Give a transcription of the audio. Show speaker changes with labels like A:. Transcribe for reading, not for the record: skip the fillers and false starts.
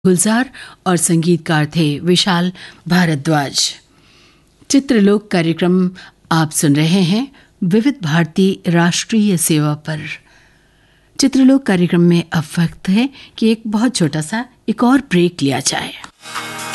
A: गुलजार और संगीतकार थे विशाल भारद्वाज। चित्रलोक कार्यक्रम आप सुन रहे हैं विविध भारती राष्ट्रीय सेवा पर। चित्रलोक कार्यक्रम में अब वक्त है कि एक बहुत छोटा सा एक और ब्रेक लिया जाए।